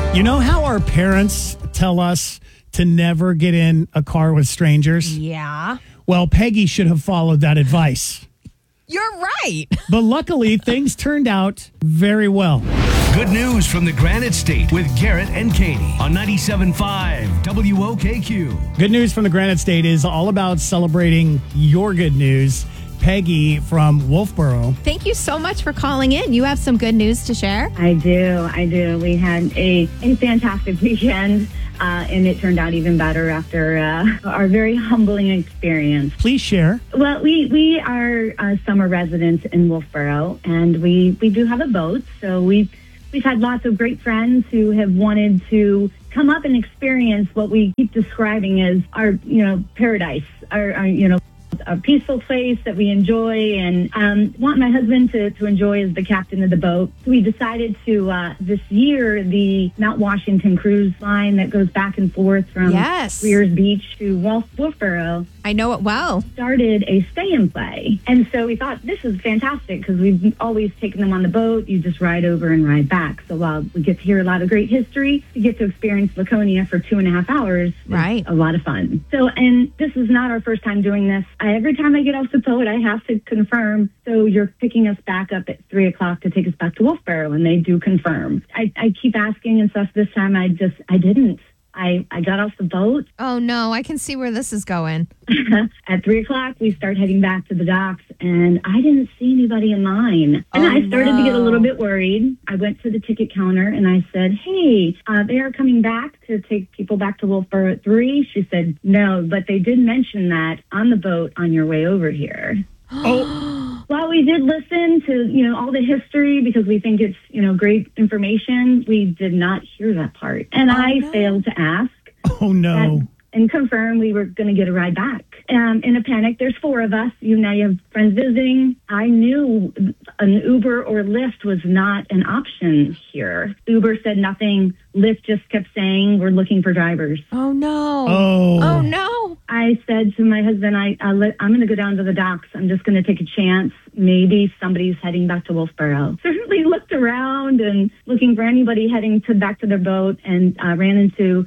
You know how our parents tell us to never get in a car with strangers? Yeah. Well, Peggy should have followed that advice. You're right. But luckily, things turned out very well. Good news from the Granite State with Garrett and Katie on 97.5 WOKQ. Good news from the Granite State is all about celebrating your good news. Peggy from Wolfboro. Thank you so much for calling in. You have some good news to share? I do. We had a fantastic weekend, and it turned out even better after our very humbling experience. Please share. Well, we are summer residents in Wolfboro, and we do have a boat, so we've had lots of great friends who have wanted to come up and experience what we keep describing as our, paradise, our a peaceful place that we enjoy and want my husband to enjoy as the captain of the boat. So we decided to, this year, the Mount Washington cruise line that goes back and forth from Weir's Beach to Wolfboro. I know it well. Started a stay and play. And so we thought, this is fantastic because we've always taken them on the boat. You just ride over and ride back. So while we get to hear a lot of great history, we get to experience Laconia for 2.5 hours. Right. A lot of fun. So, and this is not our first time doing this. Every time I get off the boat, I have to confirm. So you're picking us back up at 3 o'clock to take us back to Wolfboro, and they do confirm. I keep asking and stuff. This time I didn't. I got off the boat. Oh, no. I can see where this is going. At 3 o'clock, we start heading back to the docks, and I didn't see anybody in line. And I started to get a little bit worried. I went to the ticket counter, and I said, hey, they are coming back to take people back to Wolfboro at 3. She said, no, but they did mention that on the boat on your way over here. Oh. Well, we did listen to, all the history because we think it's, great information. We did not hear that part. And I failed to ask. Oh, no. And confirm we were going to get a ride back. In a panic, there's 4 of us. You have friends visiting. I knew an Uber or Lyft was not an option here. Uber said nothing. Lyft just kept saying, we're looking for drivers. Oh, no. Oh, no. I said to my husband, I'm going to go down to the docks. I'm just going to take a chance. Maybe somebody's heading back to Wolfboro. Certainly looked around and looking for anybody heading back to their boat and ran into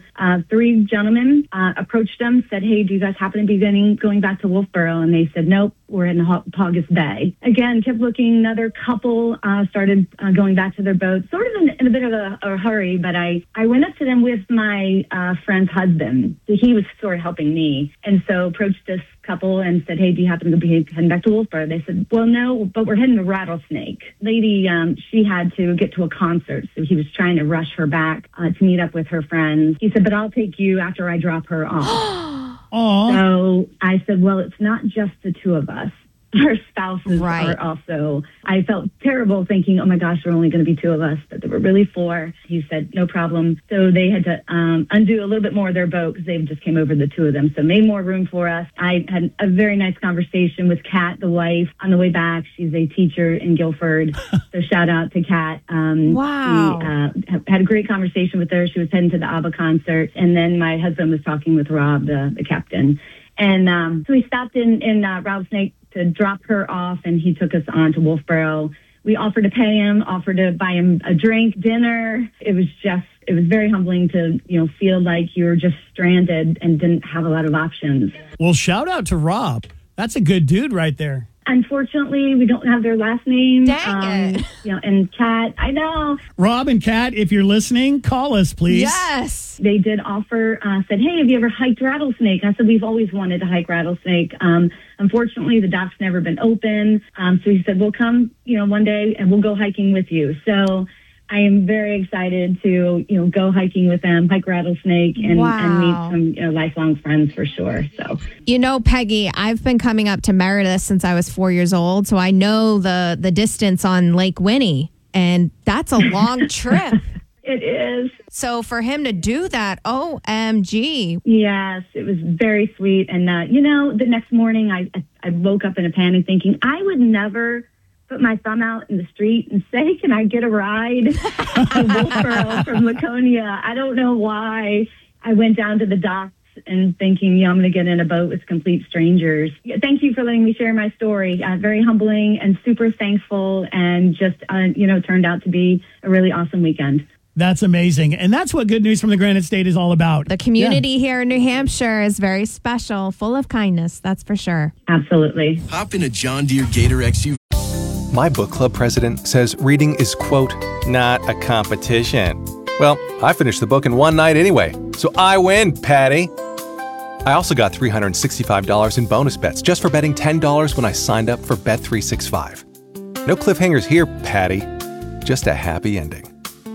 3 gentlemen, approached them, said, hey, do you guys happen to be going back to Wolfboro? And they said, nope, we're in Paugus Bay. Again, kept looking. Another couple started going back to their boat, sort of in a bit of a hurry, but I went up to them with my friend's husband. He was sort of helping me. And so approached this couple and said, hey, do you happen to be heading back to Wolfboro? They said, well, no, but we're heading to Rattlesnake. Lady, she had to get to a concert, so he was trying to rush her back to meet up with her friends. He said, but I'll take you after I drop her off. So I said, well, it's not just the 2 of us. Our spouses are also, I felt terrible thinking, oh my gosh, there are only going to be 2 of us, but there were really 4. He said, no problem. So they had to undo a little bit more of their boat because they just came over the 2 of them. So made more room for us. I had a very nice conversation with Kat, the wife, on the way back. She's a teacher in Guilford. So shout out to Kat. Wow. We had a great conversation with her. She was heading to the ABBA concert. And then my husband was talking with Rob, the captain. And so we stopped in Rattlesnake to drop her off, and he took us on to Wolfboro. We offered to pay him, offered to buy him a drink, dinner. It was very humbling to, feel like you were just stranded and didn't have a lot of options. Well, shout out to Rob. That's a good dude right there. Unfortunately, we don't have their last names. Dang it. And Kat, I know. Rob and Kat, if you're listening, call us, please. Yes. They did offer, said, hey, have you ever hiked Rattlesnake? I said, we've always wanted to hike Rattlesnake. Unfortunately, the dock's never been open. So he said, we'll come, one day and we'll go hiking with you. So I am very excited to, go hiking with them, hike Rattlesnake, and meet some lifelong friends for sure. So, Peggy, I've been coming up to Meredith since I was 4 years old, so I know the distance on Lake Winnie, and that's a long trip. It is. So for him to do that, OMG. Yes, it was very sweet. And, the next morning I woke up in a panic thinking I would never put my thumb out in the street and say, can I get a ride to Wolfboro from Laconia? I don't know why. I went down to the docks and thinking, I'm going to get in a boat with complete strangers. Thank you for letting me share my story. Very humbling and super thankful, and just, turned out to be a really awesome weekend. That's amazing. And that's what Good News from the Granite State is all about. The community here in New Hampshire is very special, full of kindness, that's for sure. Absolutely. Hop in a John Deere Gator XUV. My book club president says reading is, quote, not a competition. Well, I finished the book in one night anyway, so I win, Patty. I also got $365 in bonus bets just for betting $10 when I signed up for Bet365. No cliffhangers here, Patty. Just a happy ending.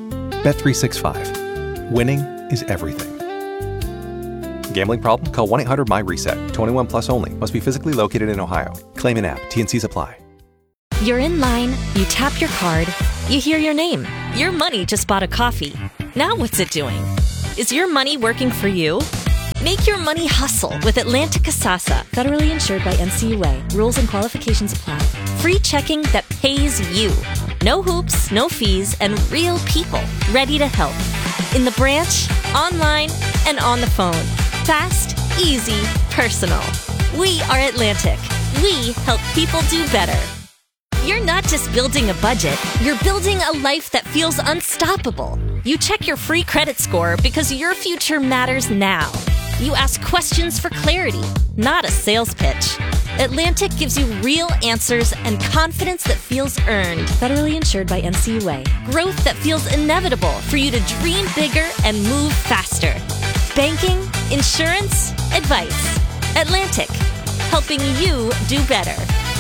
Bet365. Winning is everything. Gambling problem? Call 1-800-MY-RESET. 21 plus only. Must be physically located in Ohio. Claim in app. T&Cs apply. You're in line, you tap your card, you hear your name. Your money just bought a coffee. Now what's it doing? Is your money working for you? Make your money hustle with Atlantic Kasasa. Federally insured by NCUA. Rules and qualifications apply. Free checking that pays you. No hoops, no fees, and real people ready to help. In the branch, online, and on the phone. Fast, easy, personal. We are Atlantic. We help people do better. You're not just building a budget, you're building a life that feels unstoppable. You check your free credit score because your future matters now. You ask questions for clarity, not a sales pitch. Atlantic gives you real answers and confidence that feels earned. Federally insured by NCUA. Growth that feels inevitable for you to dream bigger and move faster. Banking, insurance, advice. Atlantic, helping you do better.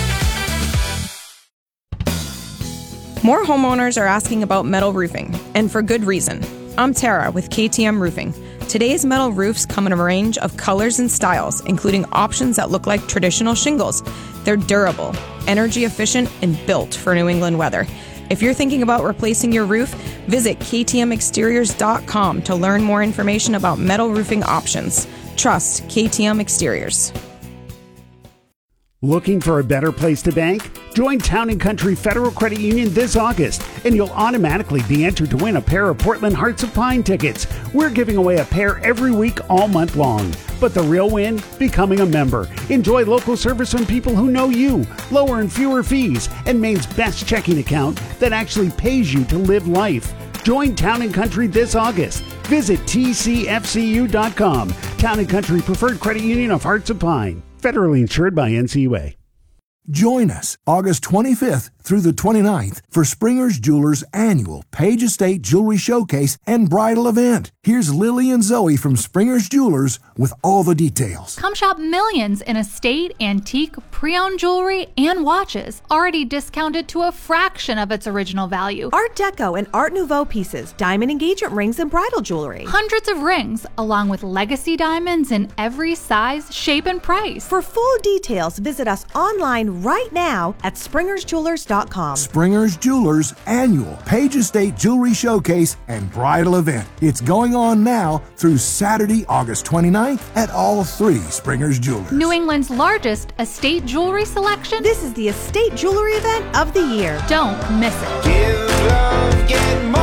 More homeowners are asking about metal roofing, and for good reason. I'm Tara with KTM Roofing. Today's metal roofs come in a range of colors and styles, including options that look like traditional shingles. They're durable, energy efficient, and built for New England weather. If you're thinking about replacing your roof, visit ktmexteriors.com to learn more information about metal roofing options. Trust KTM Exteriors. Looking for a better place to bank? Join Town & Country Federal Credit Union this August, and you'll automatically be entered to win a pair of Portland Hearts of Pine tickets. We're giving away a pair every week all month long. But the real win? Becoming a member. Enjoy local service from people who know you, lower and fewer fees, and Maine's best checking account that actually pays you to live life. Join Town & Country this August. Visit tcfcu.com. Town & Country Preferred Credit Union of Hearts of Pine. Federally insured by NCUA. Join us August 25th through the 29th for Springer's Jewelers' annual Page Estate Jewelry Showcase and Bridal Event. Here's Lily and Zoe from Springer's Jewelers with all the details. Come shop millions in estate, antique, pre-owned jewelry, and watches, already discounted to a fraction of its original value. Art Deco and Art Nouveau pieces, diamond engagement rings, and bridal jewelry. Hundreds of rings, along with legacy diamonds in every size, shape, and price. For full details, visit us online right now at springersjewelers.com. Springer's Jewelers' annual Page Estate Jewelry Showcase and Bridal Event. It's going on now through Saturday, August 29th at all three Springer's Jewelers. New England's largest estate jewelry selection. This is the estate jewelry event of the year. Don't miss it. Give love, get more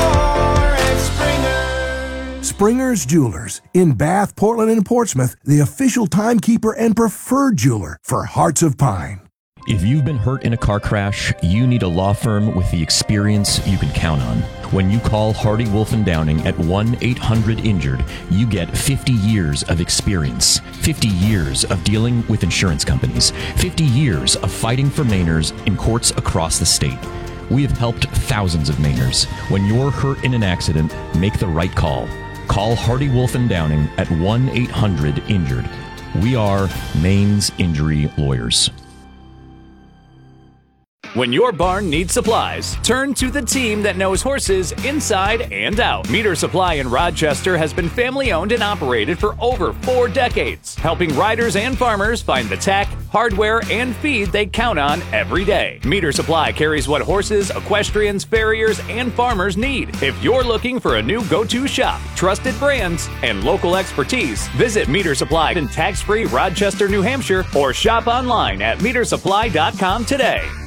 at Springer's. Springer's Jewelers in Bath, Portland, and Portsmouth, the official timekeeper and preferred jeweler for Hearts of Pine. If you've been hurt in a car crash, you need a law firm with the experience you can count on. When you call Hardy Wolf & Downing at 1-800-INJURED, you get 50 years of experience, 50 years of dealing with insurance companies, 50 years of fighting for Mainers in courts across the state. We have helped thousands of Mainers. When you're hurt in an accident, make the right call. Call Hardy Wolf & Downing at 1-800-INJURED. We are Maine's injury lawyers. When your barn needs supplies, turn to the team that knows horses inside and out. Meter Supply in Rochester has been family-owned and operated for over 4 decades, helping riders and farmers find the tack, hardware, and feed they count on every day. Meter Supply carries what horses, equestrians, farriers, and farmers need. If you're looking for a new go-to shop, trusted brands, and local expertise, visit Meter Supply in tax-free Rochester, New Hampshire, or shop online at metersupply.com today.